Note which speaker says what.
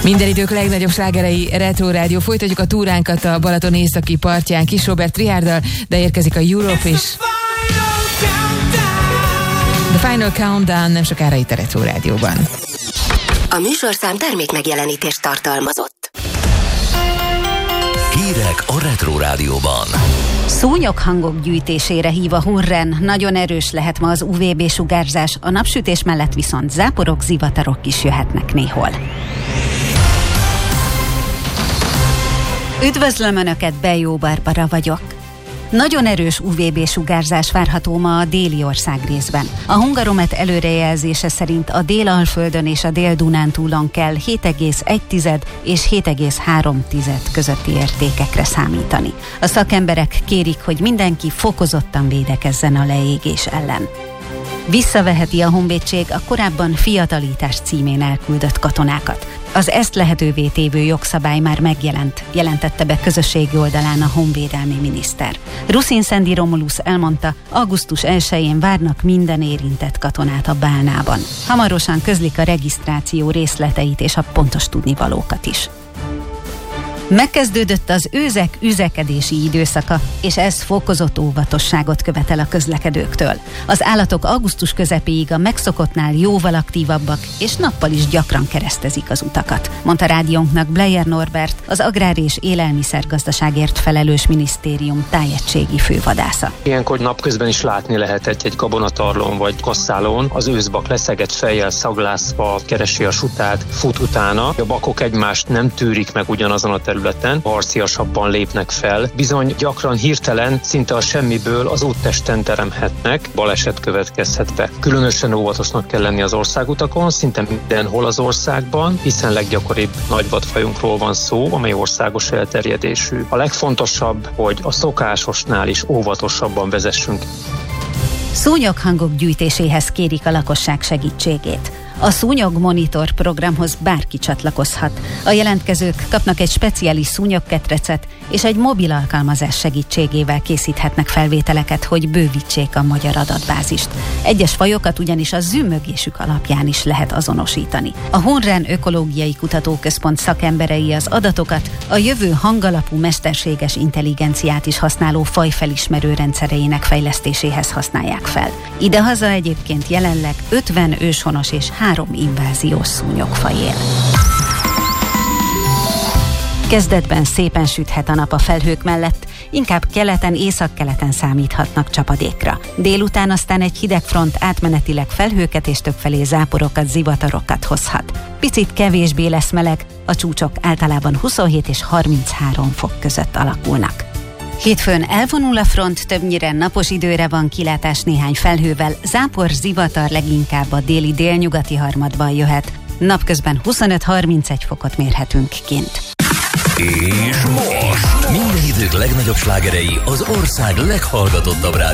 Speaker 1: Minden idők legnagyobb slágerei Retro Rádió. Folytatjuk a túránkat a Balaton északi partján Kis Robert Richárddal, de érkezik a Europe is. The Final Countdown nem sokára itt a Retro Rádióban.
Speaker 2: A műsorszám termék megjelenítést tartalmazott.
Speaker 3: Hírek a Retro Rádióban.
Speaker 4: Szúnyoghangok gyűjtésére hív a Hunren. Nagyon erős lehet ma az UVB-sugárzás, a napsütés mellett viszont záporok, zivatarok is jöhetnek néhol. Üdvözlöm Önöket, Bejó Barbara vagyok. Nagyon erős UVB-sugárzás várható ma a déli országrészben. A Hungaromet előrejelzése szerint a Dél-Alföldön és a Dél-Dunántúlon kell 7,1 és 7,3 közötti értékekre számítani. A szakemberek kérik, hogy mindenki fokozottan védekezzen a leégés ellen. Visszaveheti a honvédség a korábban fiatalítás címén elküldött katonákat. Az ezt lehetővé tévő jogszabály már megjelent, jelentette be közösségi oldalán a honvédelmi miniszter. Ruszin Szendi Romulus elmondta, augusztus 1-én várnak minden érintett katonát a Bálnában. Hamarosan közlik a regisztráció részleteit és a pontos tudnivalókat is. Megkezdődött az őzek üzekedési időszaka, és ez fokozott óvatosságot követel a közlekedőktől. Az állatok augusztus közepéig a megszokottnál jóval aktívabbak, és nappal is gyakran keresztezik az utakat, mondta rádiónknak Bleyer Norbert, az Agrár- és Élelmiszergazdaságért felelős minisztérium tájegységi fővadásza.
Speaker 5: Ilyenkor napközben is látni lehet egy gabonatarlón vagy kasszálón, az őszbak leszegett fejjel szaglászva keresi a sutát, fut utána. A bakok egymást nem tűrik meg ugyanazon a területen, harciasabban lépnek fel. Bizony gyakran hirtelen, szinte a semmiből az úttesten teremhetnek, baleset következhet be. Különösen óvatosnak kell lenni az országutakon, szinte mindenhol az országban, hiszen leggyakoribb nagyvadfajunkról van szó, amely országos elterjedésű. A legfontosabb, hogy a szokásosnál is óvatosabban vezessünk.
Speaker 4: Szúnyoghangok gyűjtéséhez kérik a lakosság segítségét. A Szúnyog Monitor programhoz bárki csatlakozhat. A jelentkezők kapnak egy speciális szúnyogketrecet, és egy mobil alkalmazás segítségével készíthetnek felvételeket, hogy bővítsék a magyar adatbázist. Egyes fajokat ugyanis a zümmögésük alapján is lehet azonosítani. A Hunren Ökológiai Kutatóközpont szakemberei az adatokat a jövő hangalapú mesterséges intelligenciát is használó fajfelismerő rendszereinek fejlesztéséhez használják fel. Idehaza egyébként jelenleg 50 őshonos és 3 inváziós szúnyogfaj él. Kezdetben szépen süthet a nap a felhők mellett, inkább keleten, északkeleten számíthatnak csapadékra. Délután aztán egy hideg front átmenetileg felhőket és többfelé záporokat, zivatarokat hozhat. Picit kevésbé lesz meleg, a csúcsok általában 27 és 33 fok között alakulnak. Hétfőn elvonul a front, többnyire napos időre van kilátás néhány felhővel, zápor, zivatar leginkább a déli délnyugati harmadban jöhet. Napközben 25-31 fokot mérhetünk kint.
Speaker 3: És most minden idők legnagyobb slágerei az ország leghallgatottabb rádió